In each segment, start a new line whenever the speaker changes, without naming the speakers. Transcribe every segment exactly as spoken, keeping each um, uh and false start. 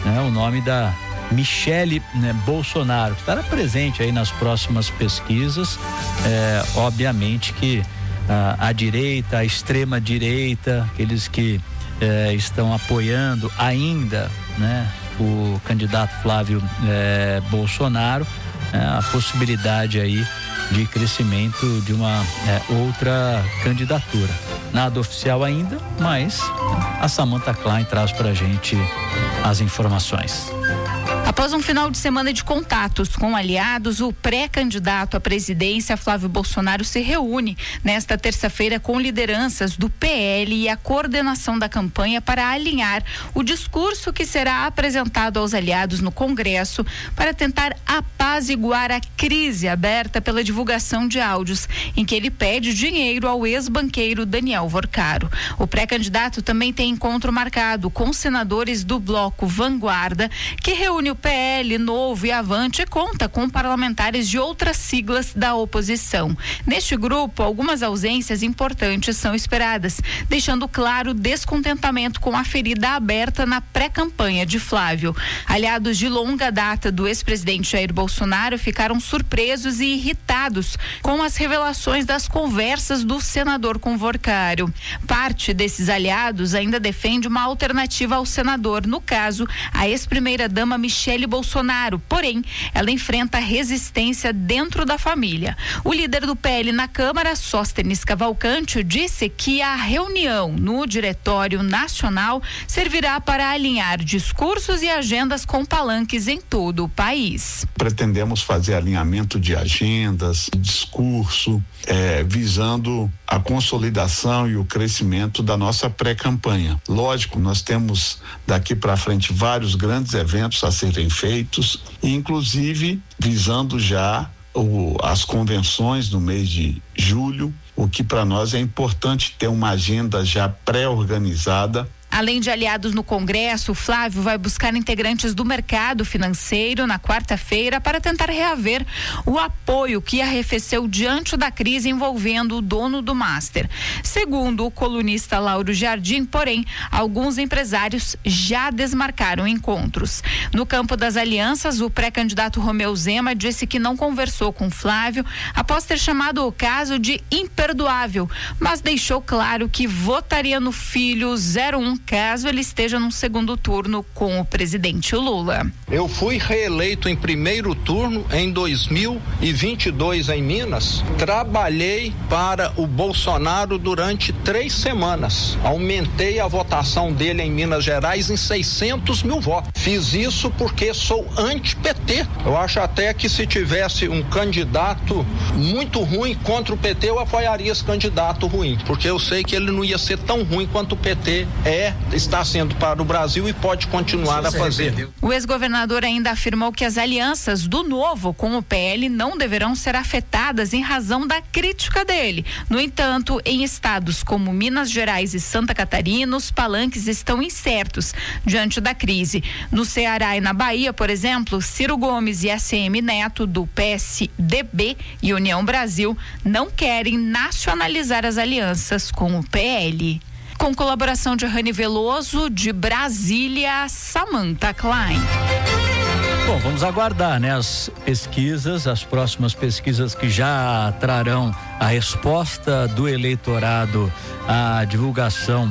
né, o nome da Michele, né, Bolsonaro, que estará presente aí nas próximas pesquisas. É, obviamente que a, a direita, a extrema direita, aqueles que é, estão apoiando ainda, né, o candidato Flávio é, Bolsonaro, é, a possibilidade aí de crescimento de uma é, outra candidatura. Nada oficial ainda, mas a Samantha Klein traz pra gente as informações.
Após um final de semana de contatos com aliados, o pré-candidato à presidência, Flávio Bolsonaro, se reúne nesta terça-feira com lideranças do P L e a coordenação da campanha para alinhar o discurso que será apresentado aos aliados no Congresso para tentar apaziguar a crise aberta pela divulgação de áudios em que ele pede dinheiro ao ex-banqueiro Daniel Vorcaro. O pré-candidato também tem encontro marcado com senadores do bloco Vanguarda, que reúne o P L, Novo e Avante, conta com parlamentares de outras siglas da oposição. Neste grupo, algumas ausências importantes são esperadas, deixando claro descontentamento com a ferida aberta na pré-campanha de Flávio. Aliados de longa data do ex-presidente Jair Bolsonaro ficaram surpresos e irritados com as revelações das conversas do senador com Vorcaro. Parte desses aliados ainda defende uma alternativa ao senador, no caso, a ex-primeira-dama Michele Bolsonaro, porém, ela enfrenta resistência dentro da família. O líder do P L na Câmara, Sóstenes Cavalcante, disse que a reunião no Diretório Nacional servirá para alinhar discursos e agendas com palanques em todo o país.
Pretendemos fazer alinhamento de agendas, discurso, é, visando a consolidação e o crescimento da nossa pré-campanha. Lógico, nós temos daqui para frente vários grandes eventos a serem feitos, inclusive visando já o, as convenções no mês de julho, o que para nós é importante ter uma agenda já pré-organizada.
Além de aliados no Congresso, Flávio vai buscar integrantes do mercado financeiro na quarta-feira para tentar reaver o apoio que arrefeceu diante da crise envolvendo o dono do Master. Segundo o colunista Lauro Jardim, porém, alguns empresários já desmarcaram encontros. No campo das alianças, o pré-candidato Romeu Zema disse que não conversou com Flávio após ter chamado o caso de imperdoável, mas deixou claro que votaria no filho zero um caso ele esteja no segundo turno com o presidente Lula.
Eu fui reeleito em primeiro turno em dois mil e vinte e dois em Minas. Trabalhei para o Bolsonaro durante três semanas. Aumentei a votação dele em Minas Gerais em seiscentos mil votos. Fiz isso porque sou anti-P T. Eu acho até que se tivesse um candidato muito ruim contra o P T, eu apoiaria esse candidato ruim, porque eu sei que ele não ia ser tão ruim quanto o P T é, está sendo para o Brasil e pode continuar a fazer.
O ex-governador ainda afirmou que as alianças do Novo com o P L não deverão ser afetadas em razão da crítica dele. No entanto, em estados como Minas Gerais e Santa Catarina, os palanques estão incertos diante da crise. No Ceará e na Bahia, por exemplo, Ciro Gomes e A C M Neto, do P S D B e União Brasil, não querem nacionalizar as alianças com o P L. Com colaboração de Rani Veloso, de Brasília, Samantha Klein.
Bom, vamos aguardar, né? As pesquisas, as próximas pesquisas que já trarão a resposta do eleitorado à divulgação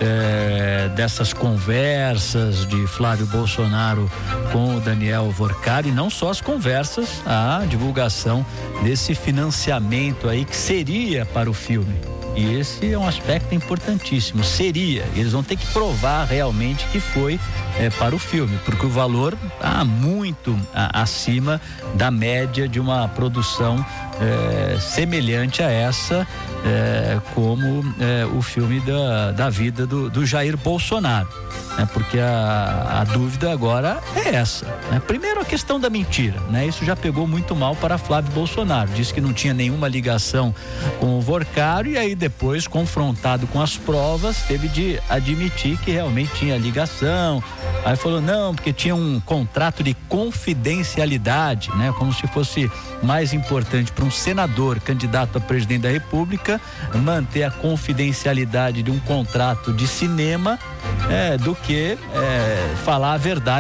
eh, dessas conversas de Flávio Bolsonaro com o Daniel Vorcaro, e não só as conversas, a divulgação desse financiamento aí que seria para o filme. E esse é um aspecto importantíssimo. Seria, eles vão ter que provar realmente que foi é, para o filme, porque o valor está muito a, acima da média de uma produção é, semelhante a essa, é, como é, o filme da, da vida do, do Jair Bolsonaro. Né? Porque a, a dúvida agora é essa. Né? Primeiro, a questão da mentira. Né? Isso já pegou muito mal para Flávio Bolsonaro. Disse que não tinha nenhuma ligação com o Vorcaro, e aí depois, confrontado com as provas, teve de admitir que realmente tinha ligação. Aí falou, não, porque tinha um contrato de confidencialidade, né? Como se fosse mais importante para um senador candidato a presidente da República manter a confidencialidade de um contrato de cinema é, do que é, falar a verdade